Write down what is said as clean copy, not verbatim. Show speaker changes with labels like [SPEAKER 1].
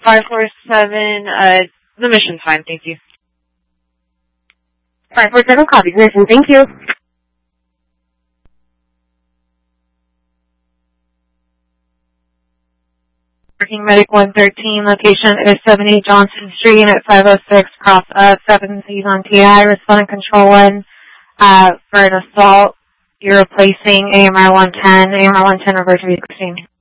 [SPEAKER 1] 547, the mission's fine, thank you.
[SPEAKER 2] 547, copy. Mission, thank you.
[SPEAKER 1] Working Medic 113, location is 70 Johnson Street at 506 cross 7 C's on TI. Responding control 1 for an assault. You're replacing AMR 110. AMR 110 revert to 16.